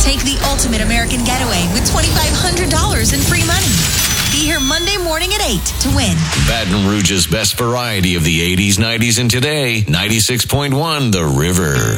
Take the ultimate American getaway with $2,500 in free money. Be here Monday morning at 8 to win. Baton Rouge's best variety of the 80s, 90s, and today. 96.1 The River.